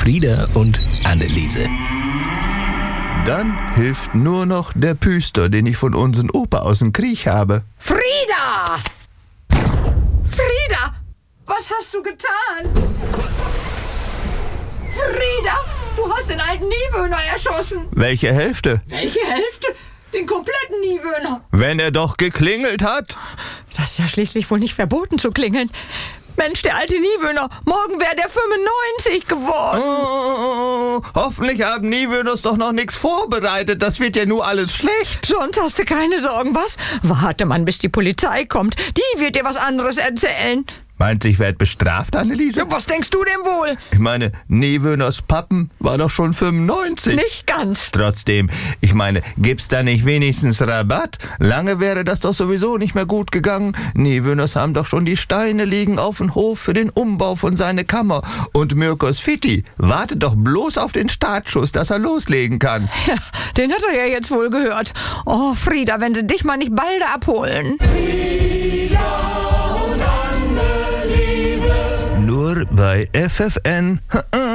Frieda und Anneliese. Dann hilft nur noch der Püster, den ich von unserem Opa aus dem Krieg habe. Frieda! Frieda! Was hast du getan? Frieda! Du hast den alten Niewöhner erschossen. Welche Hälfte? Welche Hälfte? Den kompletten Niewöhner. Wenn er doch geklingelt hat. Das ist ja schließlich wohl nicht verboten zu klingeln. Mensch, der alte Niewöhner, morgen wäre der 95 geworden. Oh, hoffentlich haben Niewöhners doch noch nichts vorbereitet. Das wird ja nur alles schlecht. Sonst hast du keine Sorgen, was? Warte man, bis die Polizei kommt. Die wird dir was anderes erzählen. Meint, ich werde bestraft, Anneliese? Ja, was denkst du denn wohl? Ich meine, Niewöhners Pappen war doch schon 95. Nicht ganz. Trotzdem, ich meine, gibt's da nicht wenigstens Rabatt? Lange wäre das doch sowieso nicht mehr gut gegangen. Niewöhners haben doch schon die Steine liegen auf dem Hof für den Umbau von seiner Kammer. Und Mirkos Fitti wartet doch bloß auf den Startschuss, dass er loslegen kann. Ja, den hat er ja jetzt wohl gehört. Oh, Frieda, wenn sie dich mal nicht bald abholen. Nur bei FFN.